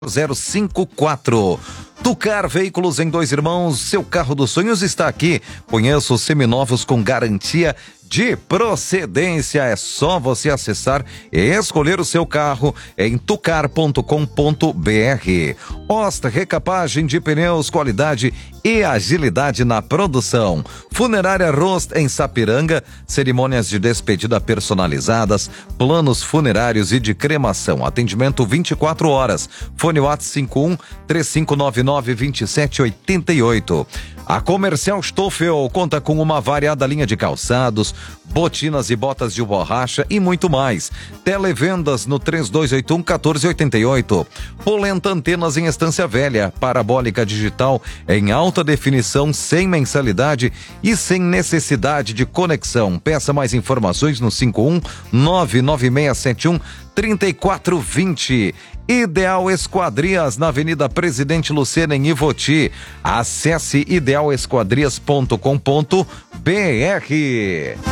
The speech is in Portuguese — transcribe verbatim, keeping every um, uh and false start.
zero cinco quatro. Tucar Veículos em Dois Irmãos, seu carro dos sonhos está aqui. Conheça os seminovos com garantia de procedência. É só você acessar e escolher o seu carro em tucar ponto com ponto br. Osta Recapagem de Pneus, qualidade e agilidade na produção. Funerária Rost em Sapiranga, cerimônias de despedida personalizadas, planos funerários e de cremação. Atendimento vinte e quatro horas. Fone WhatsApp cinco um três cinco nove nove dois sete oito oito. A Comercial Stoffel conta com uma variada linha de calçados, botinas e botas de borracha e muito mais. Televendas no três dois oito um, um quatro oito oito. Polenta Antenas em Estância Velha, parabólica digital em alta definição, sem mensalidade e sem necessidade de conexão. Peça mais informações no cinco um nove nove seis sete um três quatro dois zero. Ideal Esquadrias na Avenida Presidente Lucena em Ivoti. Acesse ideal esquadrias ponto com ponto br.